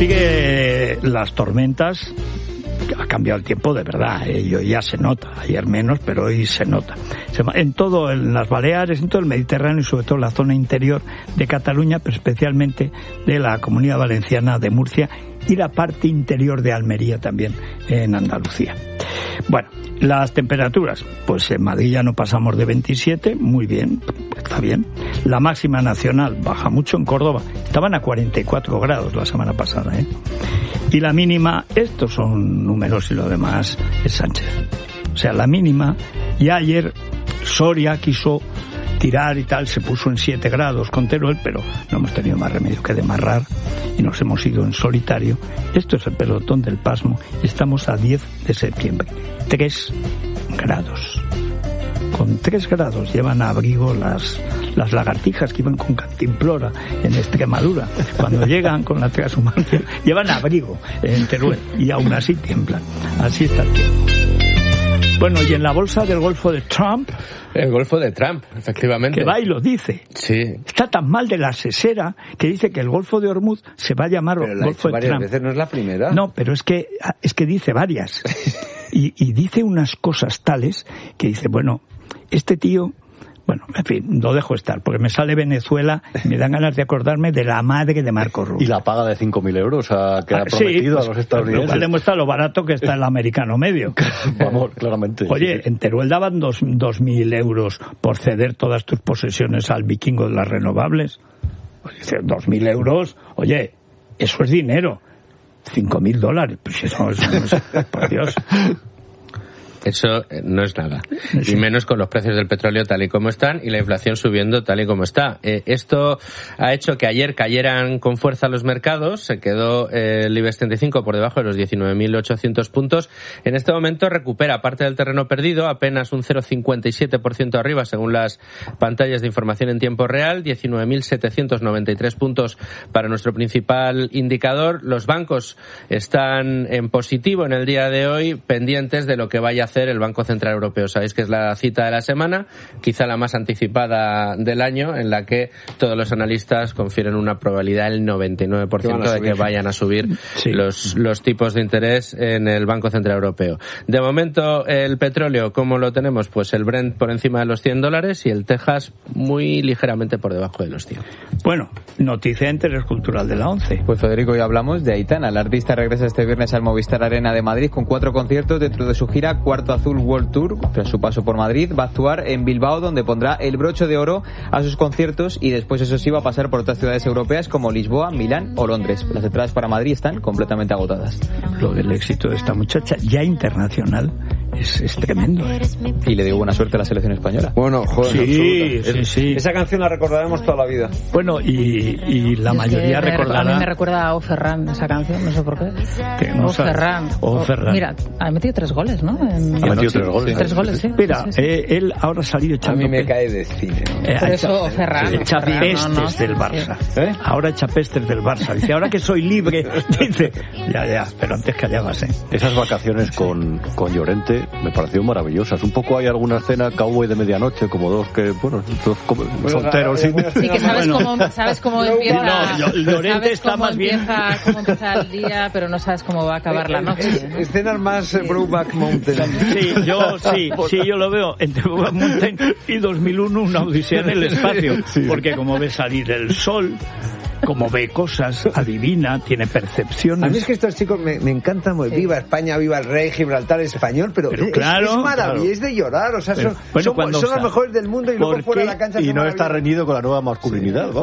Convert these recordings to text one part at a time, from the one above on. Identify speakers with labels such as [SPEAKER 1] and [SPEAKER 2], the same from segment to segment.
[SPEAKER 1] sigue las tormentas. Ha cambiado el tiempo de verdad, hoy ya se nota, ayer menos, pero hoy se nota. En todo, en las Baleares, en todo el Mediterráneo y sobre todo en la zona interior de Cataluña, pero especialmente de la Comunidad Valenciana, de Murcia y la parte interior de Almería también, en Andalucía. Bueno, las temperaturas, pues en Madrid ya no pasamos de 27, muy bien, está bien. La máxima nacional baja mucho, en Córdoba estaban a 44 grados la semana pasada, Y la mínima, estos son números y lo demás es Sánchez. O sea, la mínima, ya ayer Soria quiso tirar y tal, se puso en 7 grados con Teruel, pero no hemos tenido más remedio que demarrar y nos hemos ido en solitario. Esto es el pelotón del pasmo. Estamos a 10 de septiembre. 3 grados. Con 3 grados llevan a abrigo las lagartijas que iban con cantimplora en Extremadura. Cuando llegan con la transhumancia, llevan abrigo en Teruel y aún así tiemblan. Así está el tiempo. Bueno, y en la bolsa del Golfo de Trump...
[SPEAKER 2] El Golfo de Trump, efectivamente.
[SPEAKER 1] Que va y lo dice.
[SPEAKER 2] Sí.
[SPEAKER 1] Está tan mal de la sesera que dice que el Golfo de Hormuz se va a llamar Golfo de Trump.
[SPEAKER 3] Veces, ¿no es la primera?
[SPEAKER 1] No, pero es que dice varias. Y dice unas cosas tales que dice, bueno, este tío... Bueno, en fin, lo dejo estar, porque me sale Venezuela y me dan ganas de acordarme de la madre de Marco Rubio.
[SPEAKER 4] Y la paga de 5.000 euros que ha prometido a los estadounidenses.
[SPEAKER 1] Lo cual demuestra lo barato que está el americano medio.
[SPEAKER 4] Vamos, claramente.
[SPEAKER 1] Oye, sí. En Teruel daban 2.000 euros por ceder todas tus posesiones al vikingo de las renovables. Oye, 2.000 euros, oye, eso es dinero. $5.000, pues eso no es, por Dios.
[SPEAKER 2] Eso no es nada. Y menos con los precios del petróleo tal y como están y la inflación subiendo tal y como está. Esto ha hecho que ayer cayeran con fuerza los mercados. Se quedó el IBEX 35 por debajo de los 19.800 puntos. En este momento recupera parte del terreno perdido, apenas un 0,57% arriba según las pantallas de información en tiempo real. 19.793 puntos para nuestro principal indicador. Los bancos están en positivo en el día de hoy, pendientes de lo que vaya a hacer el Banco Central Europeo. Sabéis que es la cita de la semana, quizá la más anticipada del año, en la que todos los analistas confieren una probabilidad del 99% de que vayan a subir los tipos de interés en el Banco Central Europeo. De momento, el petróleo, ¿cómo lo tenemos? Pues el Brent por encima de los $100 y el Texas muy ligeramente por debajo de los 100.
[SPEAKER 1] Bueno, noticia de interés cultural de la ONCE.
[SPEAKER 5] Pues Federico, hoy hablamos de Aitana. El artista regresa este viernes al Movistar Arena de Madrid con 4 conciertos dentro de su gira Cuarto Azul World Tour. Tras su paso por Madrid, va a actuar en Bilbao, donde pondrá el broche de oro a sus conciertos, y después, eso sí, va a pasar por otras ciudades europeas como Lisboa, Milán o Londres. Las entradas para Madrid están completamente agotadas.
[SPEAKER 1] Lo del éxito de esta muchacha, ya internacional, es tremendo.
[SPEAKER 5] Y le digo buena suerte a la selección española.
[SPEAKER 3] Bueno, joder,
[SPEAKER 1] sí.
[SPEAKER 3] Esa canción la recordaremos toda la vida.
[SPEAKER 1] Bueno, y la mayoría recordará...
[SPEAKER 6] A mí me recuerda a O Ferran, esa canción, no sé por qué.
[SPEAKER 1] No
[SPEAKER 6] O Ferran. Mira, ha metido 3 goles, ¿no?
[SPEAKER 4] Ha metido 3 goles.
[SPEAKER 6] 3 goles, sí.
[SPEAKER 1] Mira, él ahora ha salido echando...
[SPEAKER 3] A mí me cae de cine.
[SPEAKER 6] Por eso Ferran.
[SPEAKER 1] Echa pestes del Barça. Ahora echa pestes del Barça. Dice, ahora que soy libre, dice, ya, pero antes callabas,
[SPEAKER 4] Esas vacaciones con Llorente me pareció maravillosas. Un poco hay alguna escena cowboy de medianoche, como dos solteros.
[SPEAKER 6] Sí, que sabes cómo empieza.
[SPEAKER 1] No, Llorente está más bien.
[SPEAKER 6] Cómo empieza el día, pero no sabes cómo va a acabar la noche.
[SPEAKER 3] Escenas más Brokeback Mountain.
[SPEAKER 1] Sí, yo lo veo entre Brokeback Mountain y 2001, una odisea en el espacio. Porque como ve salir el sol, como ve cosas, adivina, tiene percepciones.
[SPEAKER 3] A mí es que estos chicos me encantan. Viva España, viva el rey, Gibraltar español, pero
[SPEAKER 1] claro,
[SPEAKER 3] es maravilloso, es de llorar. O sea, son los mejores del mundo y luego fuera de la cancha.
[SPEAKER 4] Y no está reñido con la nueva masculinidad.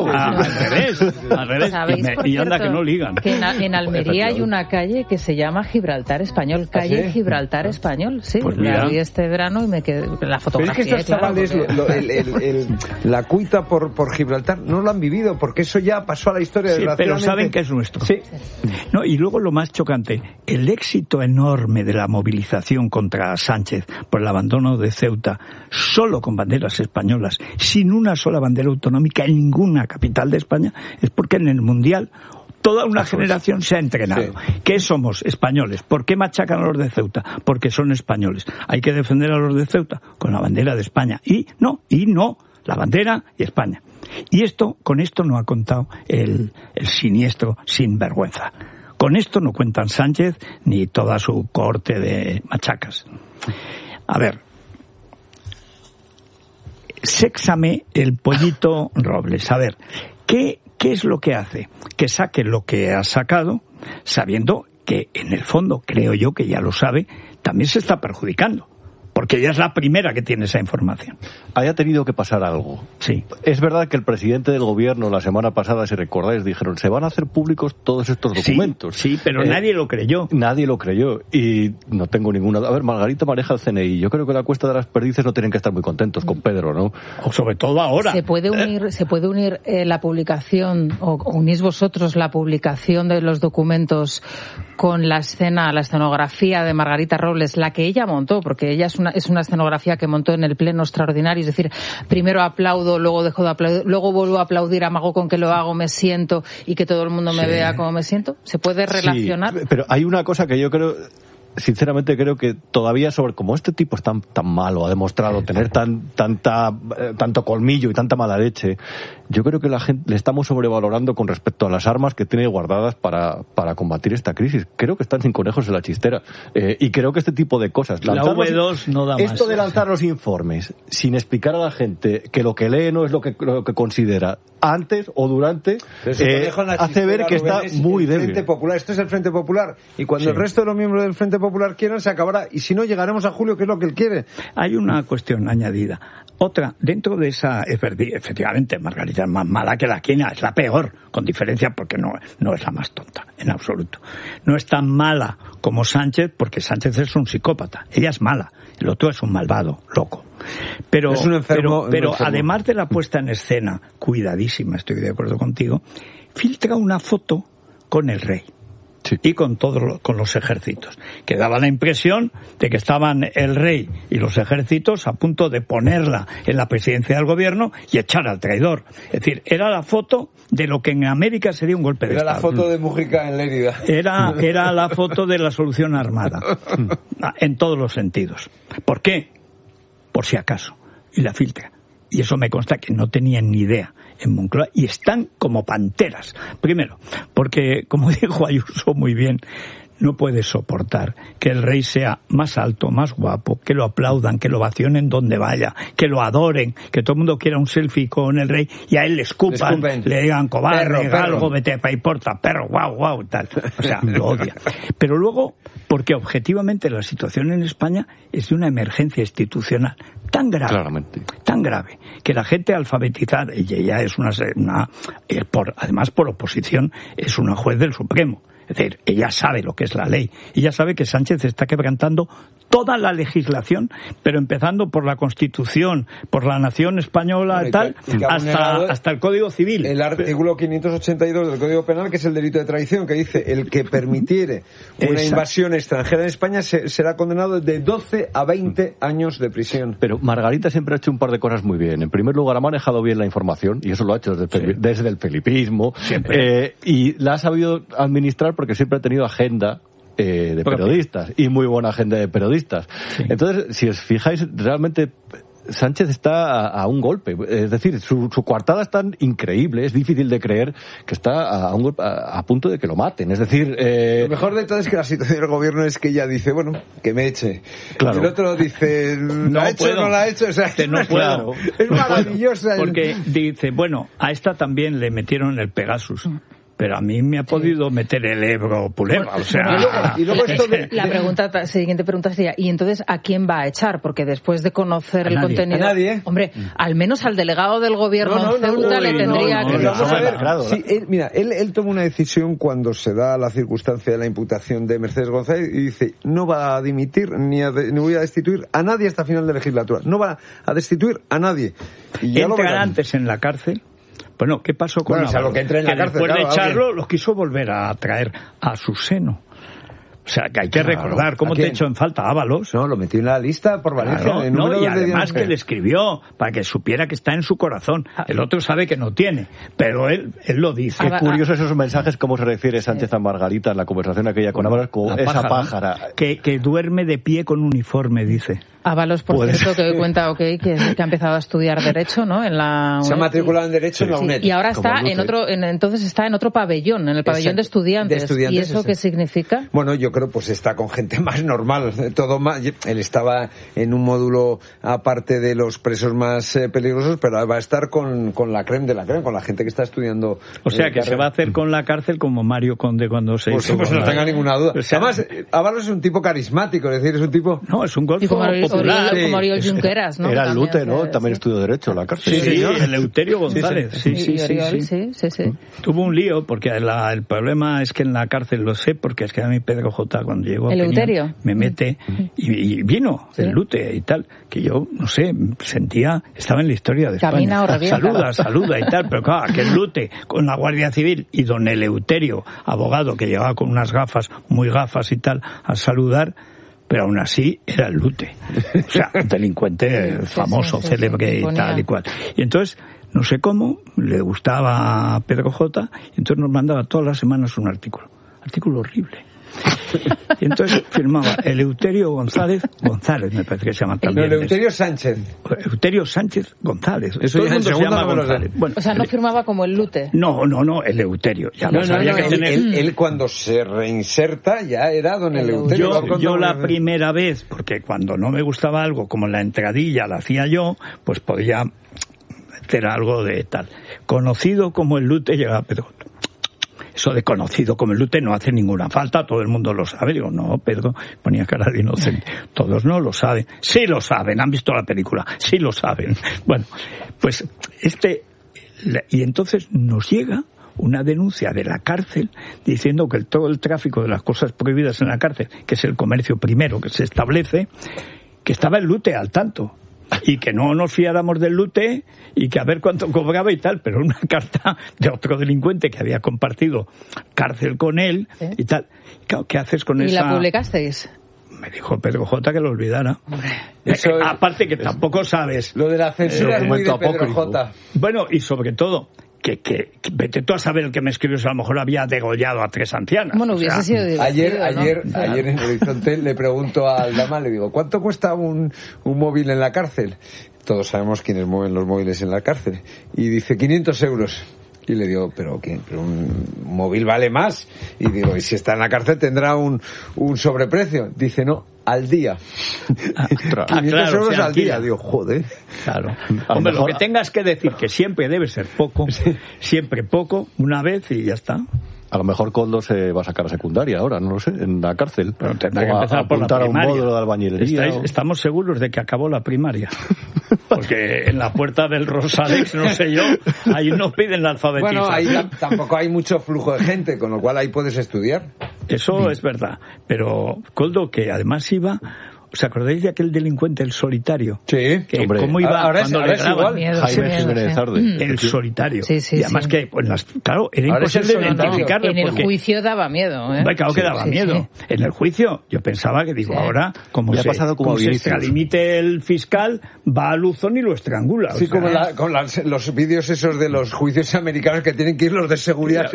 [SPEAKER 1] Al revés. Y anda que no ligan.
[SPEAKER 6] Que en Almería hay una calle que se llama Gibraltar Español, calle Gibraltar Español. Sí,
[SPEAKER 1] pues
[SPEAKER 6] la vi este verano y me quedé la fotografía.
[SPEAKER 3] Pero es que estos chavales, la cuita por Gibraltar, no lo han vivido, porque eso ya pasó a la historia.
[SPEAKER 1] Sí, pero saben que es nuestro.
[SPEAKER 3] Sí.
[SPEAKER 1] No, y luego lo más chocante, el éxito enorme de la movilización contra Sánchez por el abandono de Ceuta, solo con banderas españolas, sin una sola bandera autonómica en ninguna capital de España, es porque en el Mundial toda una generación se ha entrenado. ¿Qué somos? Españoles. ¿Por qué machacan a los de Ceuta? Porque son españoles. Hay que defender a los de Ceuta con la bandera de España. Y no, la bandera y España. Y con esto no ha contado el siniestro sinvergüenza. Con esto no cuentan Sánchez ni toda su cohorte de machacas. A ver, séxame el pollito Robles. A ver, ¿qué es lo que hace? Que saque lo que ha sacado, sabiendo que en el fondo, creo yo que ya lo sabe, también se está perjudicando. Porque ella es la primera que tiene esa información.
[SPEAKER 4] Haya tenido que pasar algo.
[SPEAKER 1] Sí.
[SPEAKER 4] Es verdad que el presidente del gobierno la semana pasada, si recordáis, dijeron, se van a hacer públicos todos estos documentos.
[SPEAKER 1] Sí, pero nadie lo creyó.
[SPEAKER 4] Nadie lo creyó. Y no tengo ninguna... A ver, Margarita maneja el CNI. Yo creo que la Cuesta de las Perdices no tienen que estar muy contentos con Pedro, ¿no?
[SPEAKER 1] O sobre todo ahora.
[SPEAKER 6] ¿Se puede unir la publicación, o unís vosotros la publicación de los documentos con la escenografía de Margarita Robles, la que ella montó? Porque ella es una escenografía que montó en el pleno extraordinario, es decir, primero aplaudo, luego dejo de aplaudir, luego vuelvo a aplaudir, amago con que lo hago, me siento y que todo el mundo me vea cómo me siento. ¿Se puede relacionar?
[SPEAKER 4] Sí, pero hay una cosa que yo creo... Sinceramente creo que todavía como este tipo es tan malo, ha demostrado tener tanto colmillo y tanta mala leche, yo creo que la gente le estamos sobrevalorando con respecto a las armas que tiene guardadas para combatir esta crisis. Creo que están sin conejos en la chistera. Y creo que este tipo de cosas...
[SPEAKER 1] La V2 no da más.
[SPEAKER 4] Esto de lanzar los informes sin explicar a la gente que lo que lee no es lo que considera antes o durante, hace ver que está muy débil.
[SPEAKER 3] Frente Popular. Esto es el Frente Popular. Y cuando el resto de los miembros del Frente Popular quieran, se acabará. Y si no, llegaremos a julio, que es lo que él quiere.
[SPEAKER 1] Hay una cuestión añadida. Otra, dentro de esa, efectivamente, Margarita es más mala que la quina, es la peor, con diferencia, porque no es la más tonta, en absoluto. No es tan mala como Sánchez, porque Sánchez es un psicópata. Ella es mala, el otro es un malvado, loco. Pero,
[SPEAKER 3] es un enfermo,
[SPEAKER 1] pero además de la puesta en escena, cuidadísima, estoy de acuerdo contigo, filtra una foto con el rey. Sí. Y con los ejércitos, que daba la impresión de que estaban el rey y los ejércitos a punto de ponerla en la presidencia del gobierno y echar al traidor. Es decir, era la foto de lo que en América sería un golpe de Estado.
[SPEAKER 3] Era la foto de Mujica en Lérida.
[SPEAKER 1] Era la foto de la solución armada, en todos los sentidos. ¿Por qué? Por si acaso. Y la filtra. Y eso me consta que no tenían ni idea en Moncloa y están como panteras. Primero, porque, como dijo Ayuso muy bien, no puede soportar que el rey sea más alto, más guapo, que lo aplaudan, que lo vacionen donde vaya, que lo adoren, que todo el mundo quiera un selfie con el rey y a él le escupan, le digan cobarde, galgo, vete pa' y porta, perro, guau, tal. O sea, lo odia. Pero luego, porque objetivamente la situación en España es de una emergencia institucional tan grave, que la gente alfabetizada, y ella es además por oposición, es una juez del Supremo. Es decir, ella sabe lo que es la ley. Ella sabe que Sánchez está quebrantando toda la legislación, pero empezando por la Constitución, por la nación española y tal, hasta el Código Civil.
[SPEAKER 3] El artículo 582 del Código Penal, que es el delito de traición, que dice el que permitiere una invasión extranjera en España será condenado de 12 a 20 años de prisión.
[SPEAKER 4] Pero Margarita siempre ha hecho un par de cosas muy bien. En primer lugar, ha manejado bien la información, y eso lo ha hecho desde el felipismo, y la ha sabido administrar porque siempre ha tenido agenda de periodistas, y muy buena agenda de periodistas. Sí. Entonces, si os fijáis, realmente Sánchez está a un golpe. Es decir, su coartada es tan increíble, es difícil de creer que está a punto de que lo maten. Es decir...
[SPEAKER 3] Lo mejor de todo es que la situación del gobierno es que ella dice, bueno, que me eche. Claro. Y el otro dice, ¿la ha hecho o no la ha hecho? O sea,
[SPEAKER 1] no puedo.
[SPEAKER 3] Es maravillosa.
[SPEAKER 1] Porque dice, bueno, a esta también le metieron el Pegasus. Pero a mí me ha podido meter el Ebro Puleva, o sea...
[SPEAKER 3] Y luego esto
[SPEAKER 6] La siguiente pregunta sería, ¿y entonces a quién va a echar? Porque después de conocer el contenido...
[SPEAKER 3] A nadie.
[SPEAKER 6] Hombre, al menos al delegado del gobierno en Ceuta le tendría que...
[SPEAKER 3] Vamos a ver, sí, él toma una decisión cuando se da la circunstancia de la imputación de Mercedes González y dice, no va a dimitir ni voy a destituir a nadie hasta final de legislatura. No va a destituir a nadie. Y ya
[SPEAKER 1] entran antes en la cárcel. Bueno, ¿qué pasó con
[SPEAKER 3] Ábalos? Que
[SPEAKER 1] después de echarlo, los quiso volver a traer a su seno. O sea, que hay que recordar cómo te echó en falta Ábalos.
[SPEAKER 3] No, lo metió en la lista por Valencia.
[SPEAKER 1] Y además que le escribió para que supiera que está en su corazón. El otro sabe que no tiene, pero él lo dice.
[SPEAKER 4] Qué curioso esos mensajes, cómo se refiere Sánchez a Margarita en la conversación aquella con Ábalos, con esa pájara.
[SPEAKER 1] Que duerme de pie con uniforme, dice.
[SPEAKER 6] Ábalos, por cierto, que hoy cuenta que ha empezado a estudiar Derecho, ¿no? En la
[SPEAKER 3] se ha matriculado en Derecho en la UNED.
[SPEAKER 6] Y ahora está entonces está en otro pabellón, en el pabellón de estudiantes. ¿Y eso qué significa?
[SPEAKER 3] Bueno, yo creo pues está con gente más normal, todo más. Él estaba en un módulo aparte de los presos más peligrosos, pero va a estar con la creme de la creme, con la gente que está estudiando.
[SPEAKER 1] O sea, que se va a hacer con la cárcel como Mario Conde cuando se hizo.
[SPEAKER 3] Pues no tenga ninguna duda. O sea, además, Ábalos es un tipo carismático, es decir, es un tipo...
[SPEAKER 1] No, es un golfo popular.
[SPEAKER 6] Como Oriol Junqueras, ¿no?
[SPEAKER 4] Era el Lute, ¿no? También estudió Derecho, la cárcel.
[SPEAKER 1] Sí, Eleuterio González. Sí. Tuvo un lío, porque el problema es que en la cárcel, lo sé, porque es que a mí Pedro J. cuando llegó a
[SPEAKER 6] Eleuterio
[SPEAKER 1] me mete y vino el Lute y tal, que yo, no sé, sentía, estaba en la historia de España. Saluda y tal, pero claro, que el Lute con la Guardia Civil y don Eleuterio, abogado que llevaba con unas gafas, muy gafas y tal, a saludar, pero aún así era el Lute. O sea, un delincuente famoso, célebre y tal y cual. Y entonces, no sé cómo, le gustaba a Pedro J. y entonces nos mandaba todas las semanas un artículo horrible. Y entonces firmaba Eleuterio González me parece que se llama también.
[SPEAKER 3] Eleuterio Sánchez
[SPEAKER 1] González.
[SPEAKER 3] Eso ya en segunda
[SPEAKER 1] González.
[SPEAKER 6] Bueno, o sea, no firmaba como el Lute.
[SPEAKER 1] No, Eleuterio. Ya no sabía que tener...
[SPEAKER 3] él cuando se reinserta ya era don Eleuterio.
[SPEAKER 1] Yo la primera vez, porque cuando no me gustaba algo, como la entradilla la hacía yo, pues podía hacer algo de tal. Conocido como el Lute llegaba Pedro. Eso de conocido como el Lute no hace ninguna falta, todo el mundo lo sabe. Digo, no, Pedro, ponía cara de inocente. Todos no lo saben. Sí lo saben, han visto la película, sí lo saben. Bueno, pues y entonces nos llega una denuncia de la cárcel diciendo que todo el tráfico de las cosas prohibidas en la cárcel, que es el comercio primero que se establece, que estaba el Lute al tanto. Y que no nos fiáramos del Lute y que a ver cuánto cobraba y tal, pero una carta de otro delincuente que había compartido cárcel con él y tal. ¿Qué haces con esa?
[SPEAKER 6] ¿Y la publicasteis?
[SPEAKER 1] Me dijo Pedro J. que lo olvidara. Aparte que tampoco sabes.
[SPEAKER 3] Lo de la censura es muy de Pedro J.
[SPEAKER 1] Bueno, y sobre todo que vete tú a saber el que me escribió, a lo mejor había degollado a 3 ancianas.
[SPEAKER 6] Bueno, hubiese sido divertido,
[SPEAKER 3] ayer en Horizonte le pregunto al dama, le digo, ¿cuánto cuesta un móvil en la cárcel? Todos sabemos quiénes mueven los móviles en la cárcel. Y dice 500 euros. Y le digo, ¿pero qué? ¿Pero un móvil vale más? Y digo, ¿y si está en la cárcel tendrá un sobreprecio? Dice, no, al día. 500 euros al día. Digo, joder.
[SPEAKER 1] Claro. Hombre, lo que tengas que decir, que siempre debe ser poco, siempre poco, una vez y ya está.
[SPEAKER 4] A lo mejor Koldo se va a sacar a secundaria ahora, no lo sé, en la cárcel.
[SPEAKER 1] Pero tendrá que empezar por la primaria.
[SPEAKER 4] A un módulo de albañilería.
[SPEAKER 1] Estamos seguros de que acabó la primaria. Porque en la puerta del Rosalex, no sé yo, ahí no piden la alfabetización.
[SPEAKER 3] Bueno, ahí tampoco hay mucho flujo de gente, con lo cual ahí puedes estudiar.
[SPEAKER 1] Eso es verdad. Pero Koldo, que además iba... ¿Os acordáis de aquel delincuente, el solitario?
[SPEAKER 3] Sí.
[SPEAKER 1] Que ¿cómo iba
[SPEAKER 3] ahora
[SPEAKER 1] cuando
[SPEAKER 3] es igual?
[SPEAKER 4] Jaime Jiménez Arde.
[SPEAKER 1] El solitario.
[SPEAKER 6] Sí,
[SPEAKER 1] y además que, pues, claro, era imposible identificarlo.
[SPEAKER 6] En el juicio daba miedo, ¿eh?
[SPEAKER 1] Claro que daba miedo. En el juicio, yo pensaba que, ahora, como se extralimite el fiscal, va a Luzón y lo estrangula.
[SPEAKER 3] Sí, como con los vídeos esos de los juicios americanos que tienen que ir los de seguridad.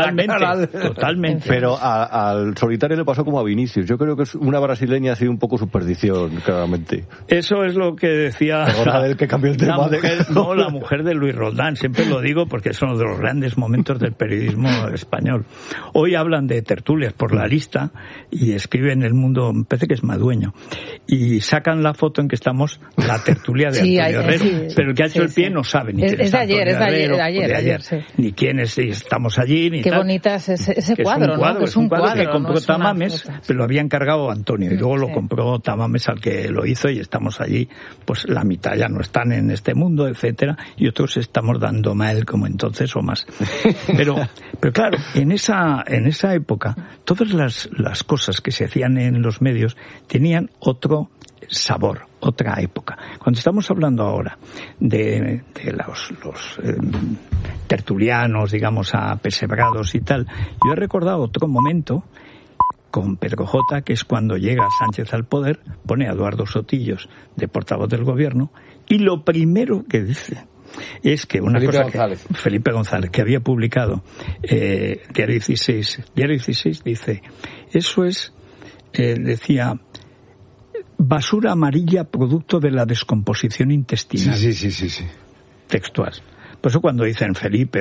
[SPEAKER 1] Totalmente.
[SPEAKER 4] Pero al solitario le pasó como a Vinicius. Yo creo que es una brasileña así un poco superstición, claramente.
[SPEAKER 1] Eso es lo que decía
[SPEAKER 4] que cambió el tema
[SPEAKER 1] la mujer de Luis Roldán. Siempre lo digo porque es uno de los grandes momentos del periodismo español. Hoy hablan de tertulias por la lista y escriben El Mundo, me parece que es Madueño, y sacan la foto en que estamos la tertulia de Antonio Herrero, pero el que ha hecho el pie no sabe ni quién es ayer, ni quién es, si estamos allí, ni
[SPEAKER 6] qué tal. Bonita es ese cuadro, ¿no?
[SPEAKER 1] Es un cuadro que compró Tamames, pero lo había encargado Antonio, y luego lo compró Tamames al que lo hizo, y estamos allí, pues la mitad ya no están en este mundo, etcétera, y otros estamos dando mal como entonces o más. Pero claro, en esa época, todas las cosas que se hacían en los medios tenían otro sabor, otra época. Cuando estamos hablando ahora de los tertulianos, digamos, apesebrados y tal, yo he recordado otro momento con Pedro J., que es cuando llega Sánchez al poder, pone a Eduardo Sotillos de portavoz del gobierno, y lo primero que dice es que Felipe González, que había publicado Diario 16 dice, eso es, decía, basura amarilla producto de la descomposición intestinal.
[SPEAKER 3] Sí.
[SPEAKER 1] Textual. Por eso cuando dicen Felipe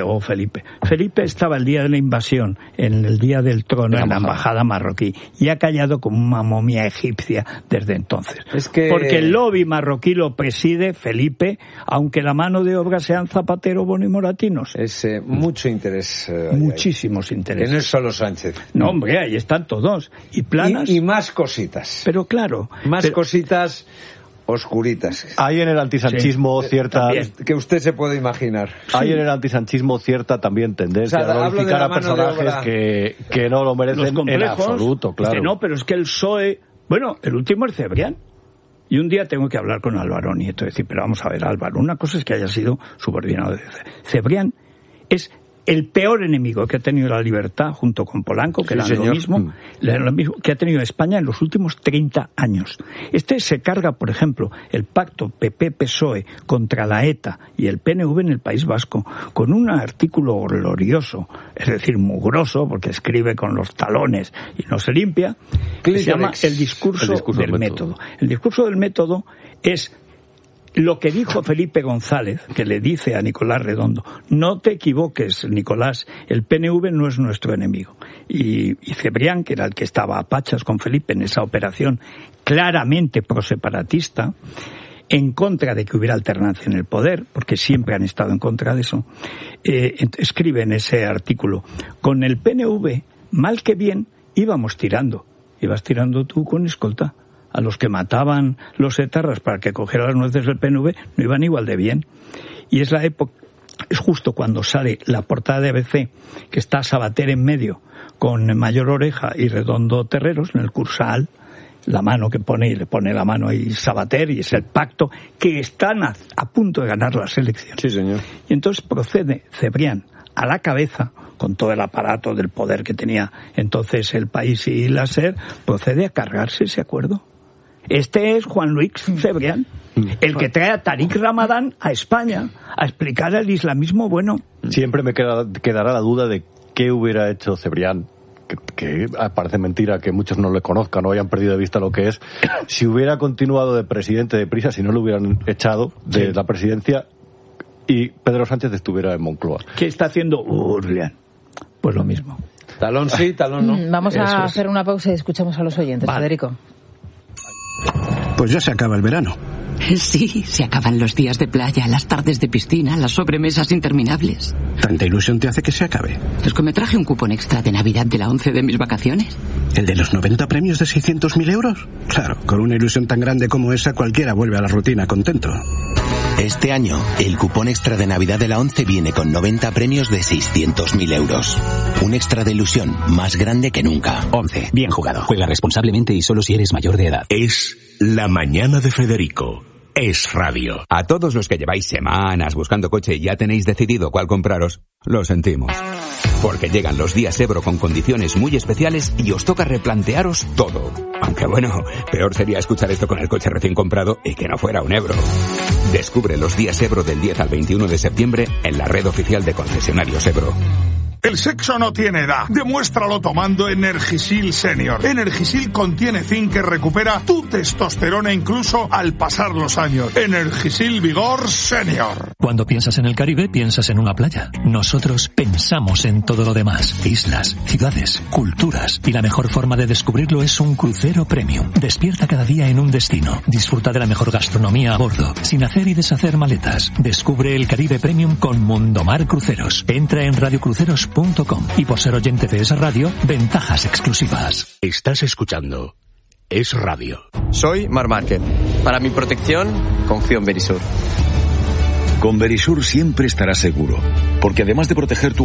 [SPEAKER 1] estaba el día de la invasión, en el día del trono, en la embajada marroquí, y ha callado como una momia egipcia desde entonces. Porque el lobby marroquí lo preside Felipe, aunque la mano de obra sean Zapatero, Bono y Moratinos.
[SPEAKER 3] Es mucho interés.
[SPEAKER 1] Muchísimos intereses.
[SPEAKER 3] Que no es solo Sánchez.
[SPEAKER 1] No, hombre, ahí están todos. Y Planas.
[SPEAKER 3] Y más cositas.
[SPEAKER 1] Pero claro.
[SPEAKER 3] Cositas oscuritas.
[SPEAKER 4] Hay en el antisanchismo cierta...
[SPEAKER 3] Que usted se puede imaginar.
[SPEAKER 4] Hay en el antisanchismo cierta también tendencia a glorificar a personajes que no lo merecen en absoluto, claro.
[SPEAKER 1] No, pero es que el PSOE... Bueno, el último es Cebrián. Y un día tengo que hablar con Álvaro Nieto y decir, pero vamos a ver, Álvaro, una cosa es que haya sido subordinado de Cebrián. Es el peor enemigo que ha tenido la libertad, junto con Polanco, que era lo mismo, que ha tenido España en los últimos 30 años. Este se carga, por ejemplo, el pacto PP-PSOE contra la ETA y el PNV en el País Vasco, con un artículo glorioso, es decir, mugroso, porque escribe con los talones y no se limpia, que se llama el discurso del método. El discurso del método es lo que dijo Felipe González, que le dice a Nicolás Redondo: no te equivoques, Nicolás, el PNV no es nuestro enemigo. Y Cebrián, que era el que estaba a pachas con Felipe en esa operación claramente proseparatista, en contra de que hubiera alternancia en el poder, porque siempre han estado en contra de eso, escribe en ese artículo: con el PNV, mal que bien, íbamos tirando. Ibas tirando tú con escolta. A los que mataban los etarras para que cogieran las nueces del PNV no iban igual de bien. Y es la época, es justo cuando sale la portada de ABC, que está Sabater en medio, con Mayor Oreja y Redondo Terreros, en el Cursal, la mano que pone, y le pone la mano ahí Sabater, y es el pacto, que están a punto de ganar las elecciones.
[SPEAKER 3] Sí, señor.
[SPEAKER 1] Y entonces procede Cebrián a la cabeza, con todo el aparato del poder que tenía entonces el país y la SER, procede a cargarse ese acuerdo. Este es Juan Luis Cebrián, el que trae a Tariq Ramadán a España a explicar el islamismo bueno.
[SPEAKER 4] Siempre me quedará la duda de qué hubiera hecho Cebrián, que parece mentira que muchos no le conozcan o hayan perdido de vista lo que es, si hubiera continuado de presidente de prisa, si no lo hubieran echado de la presidencia y Pedro Sánchez estuviera en Moncloa.
[SPEAKER 1] ¿Qué está haciendo Urlián? Pues lo mismo.
[SPEAKER 3] Talón sí, talón no.
[SPEAKER 6] Vamos a hacer una pausa y escuchamos a los oyentes. Vale. Federico.
[SPEAKER 7] Pues ya se acaba el verano.
[SPEAKER 8] Sí, se acaban los días de playa, las tardes de piscina, las sobremesas interminables.
[SPEAKER 7] ¿Tanta ilusión te hace que se acabe?
[SPEAKER 8] Es que me traje un cupón extra de Navidad de la 11 de mis vacaciones.
[SPEAKER 7] ¿El de los 90 premios de 600.000 euros? Claro, con una ilusión tan grande como esa, cualquiera vuelve a la rutina contento.
[SPEAKER 9] Este año, el cupón extra de Navidad de la 11 viene con 90 premios de 600.000 euros. Un extra de ilusión más grande que nunca.
[SPEAKER 10] 11. Bien jugado. Juega responsablemente y solo si eres mayor de edad.
[SPEAKER 11] Es La Mañana de Federico. Es radio.
[SPEAKER 12] A todos los que lleváis semanas buscando coche y ya tenéis decidido cuál compraros, lo sentimos. Porque llegan los días Ebro con condiciones muy especiales y os toca replantearos todo. Aunque bueno, peor sería escuchar esto con el coche recién comprado y que no fuera un Ebro. Descubre los días Ebro del 10 al 21 de septiembre en la red oficial de concesionarios Ebro.
[SPEAKER 13] El sexo no tiene edad. Demuéstralo tomando Energisil Senior. Energisil contiene zinc que recupera tu testosterona incluso al pasar los años. Energisil Vigor Senior.
[SPEAKER 14] Cuando piensas en el Caribe, piensas en una playa. Nosotros pensamos en todo lo demás. Islas, ciudades, culturas. Y la mejor forma de descubrirlo es un crucero premium. Despierta cada día en un destino. Disfruta de la mejor gastronomía a bordo, sin hacer y deshacer maletas. Descubre el Caribe Premium con Mundomar Cruceros. Entra en radiocruceros.com y por ser oyente de esa radio, ventajas exclusivas.
[SPEAKER 11] Estás escuchando Es Radio.
[SPEAKER 15] Soy Mar Márquez. Para mi protección, confío en Verisur.
[SPEAKER 16] Con Verisur siempre estarás seguro, porque además de proteger tu